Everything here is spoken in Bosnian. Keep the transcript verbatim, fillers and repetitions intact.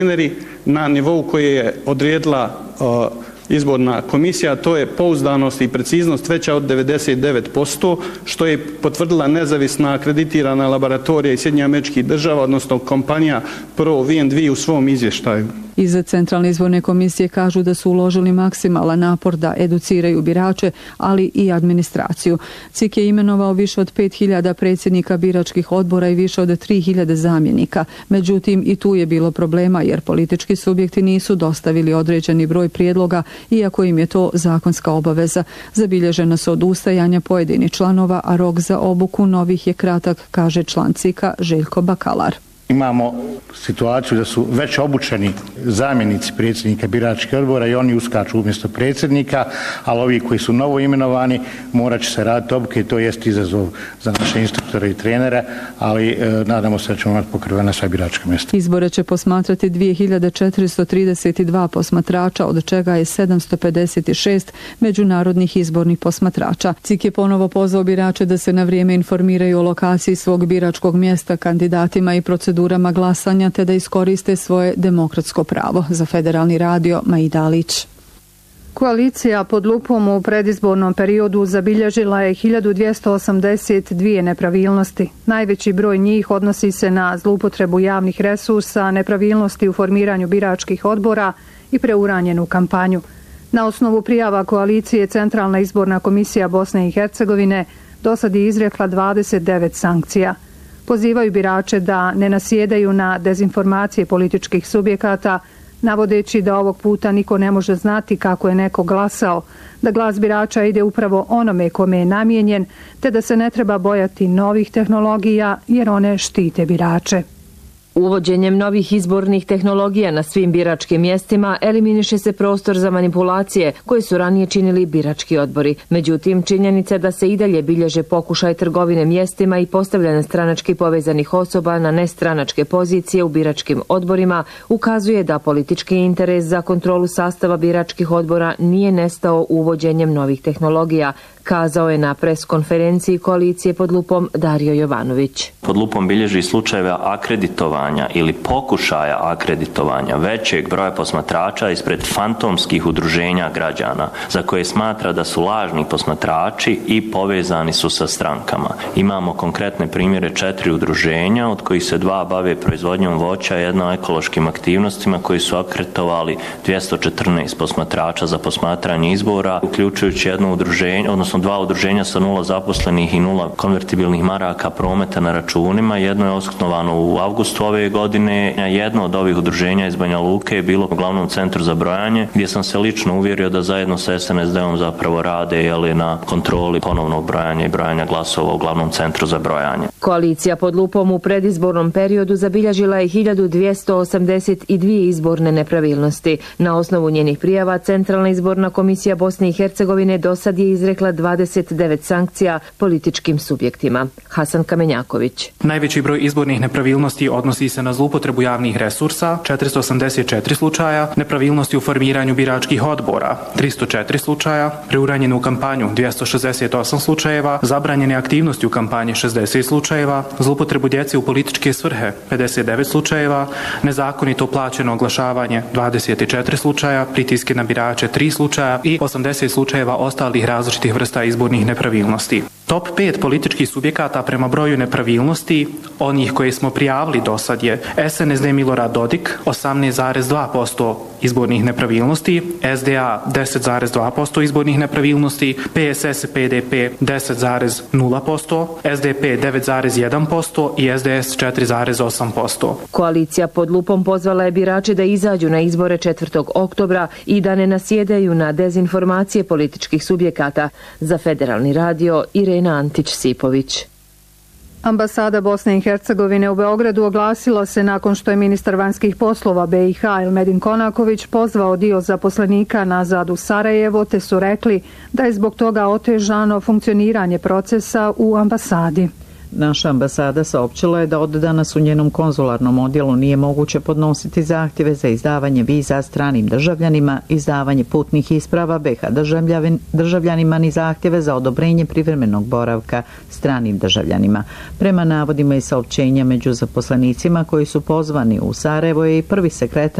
na nivou koje je odredila izborna komisija, to je pouzdanost i preciznost veća od devedeset devet posto, što je potvrdila nezavisna akreditirana laboratorija iz Sjedinjenih Američkih Država, odnosno kompanija Pro V and V u svom izvještaju. Iz Centralne izborne komisije kažu da su uložili maksimalan napor da educiraju birače, ali i administraciju. C I K je imenovao više od pet hiljada predsjednika biračkih odbora i više od tri hiljade zamjenika. Međutim, i tu je bilo problema jer politički subjekti nisu dostavili određeni broj prijedloga, iako im je to zakonska obaveza. Zabilježena su odustajanja pojedinih članova, a rok za obuku novih je kratak, kaže član C I K-a Željko Bakalar. Imamo situaciju da su već obučeni zamjenici predsjednika biračkih odbora i oni uskaču umjesto predsjednika, ali ovi koji su novo imenovani morat će se raditi obuke i to jest izazov za naše instruktore i trenere, ali e, nadamo se da ćemo imati pokrivena sva biračka mjesta. Izbore će posmatrati dvije hiljade četiristo trideset dva posmatrača, od čega je sedamsto pedeset šest međunarodnih izbornih posmatrača. C I K je ponovo pozvao birače da se na vrijeme informiraju o lokaciji svog biračkog mjesta, kandidatima i procedurama glasanja, te da iskoriste svoje demokratsko pravo. Za Federalni radio, Maida Alić. Koalicija pod lupom u predizbornom periodu zabilježila je hiljadu dvjesto osamdeset dvije nepravilnosti. Najveći broj njih odnosi se na zloupotrebu javnih resursa, nepravilnosti u formiranju biračkih odbora i preuranjenu kampanju. Na osnovu prijava koalicije Centralna izborna komisija Bosne i Hercegovine do sad je izrekla dvadeset devet sankcija. Pozivaju birače da ne nasjedaju na dezinformacije političkih subjekata, navodeći da ovog puta niko ne može znati kako je neko glasao, da glas birača ide upravo onome kome je namijenjen, te da se ne treba bojati novih tehnologija jer one štite birače. Uvođenjem novih izbornih tehnologija na svim biračkim mjestima eliminiše se prostor za manipulacije koje su ranije činili birački odbori. Međutim, činjenica da se i dalje bilježe pokušaj trgovine mjestima i postavljanja stranački povezanih osoba na nestranačke pozicije u biračkim odborima ukazuje da politički interes za kontrolu sastava biračkih odbora nije nestao uvođenjem novih tehnologija, kazao je na preskonferenciji koalicije pod lupom Dario Jovanović. Pod lupom bilježi slučajeve akreditovanja ili pokušaja akreditovanja većeg broja posmatrača ispred fantomskih udruženja građana za koje smatra da su lažni posmatrači i povezani su sa strankama. Imamo konkretne primjere četiri udruženja od kojih se dva bave proizvodnjom voća, jedno ekološkim aktivnostima koji su akreditovali dvjesto četrnaest posmatrača za posmatranje izbora, uključujući jedno udruženje, odnosno dva udruženja sa nula zaposlenih i nula konvertibilnih maraka prometa na računima. Jedno je osnovano u avgustu ove godine. Jedno od ovih udruženja iz Banja Luke je bilo u glavnom centru za brojanje, gdje sam se lično uvjerio da zajedno sa S N S D-om zapravo rade jeli, na kontroli ponovnog brojanja i brojanja glasova u glavnom centru za brojanje. Koalicija pod lupom u predizbornom periodu zabilježila je hiljadu dvjesto osamdeset dvije izborne nepravilnosti. Na osnovu njenih prijava Centralna izborna komisija Bosne i Hercegovine do sad je izrekla dvadeset devet sankcija političkim subjektima. Hasan Kamenjaković. Najveći broj izbornih nepravilnosti odnosi se na zloupotrebu javnih resursa, četiristo osamdeset četiri slučaja, nepravilnosti u formiranju biračkih odbora, tristo četiri slučaja, preuranjenu kampanju, dvjesto šezdeset osam slučajeva, zabranjene aktivnosti u kampanji, šezdeset slučajeva, zloupotrebu djece u političke svrhe, pedeset devet slučajeva, nezakonito plaćeno oglašavanje, dvadeset četiri slučaja, pritiske na birače, tri slučaja i osamdeset slučajeva ostalih različitih vrsta izbornih nepravilnosti. Top pet političkih subjekata prema broju nepravilnosti, onih koje smo prijavili do sad je S N S D Milorad Dodik, osamnaest zarez dva posto izbornih nepravilnosti, S D A deset zarez dva posto izbornih nepravilnosti, P S S P D P deset zarez nula posto, S D P devet zarez jedan posto i S D S četiri zarez osam posto. Koalicija pod lupom pozvala je birače da izađu na izbore četvrtog oktobra i da ne nasjedaju na dezinformacije političkih subjekata. Za Federalni radio, Irena Antić-Sipović. Ambasada Bosne i Hercegovine u Beogradu oglasila se nakon što je ministar vanjskih poslova B i H Elmedin Konaković pozvao dio zaposlenika nazad u Sarajevo, te su rekli da je zbog toga otežano funkcioniranje procesa u ambasadi. Naša ambasada saopćila je da od danas u njenom konzularnom odjelu nije moguće podnositi zahtjeve za izdavanje viza stranim državljanima, izdavanje putnih isprava be ha državljanima ni zahtjeve za odobrenje privremenog boravka stranim državljanima. Prema navodima i saopćenja među zaposlenicima koji su pozvani u Sarajevo je i prvi sekretar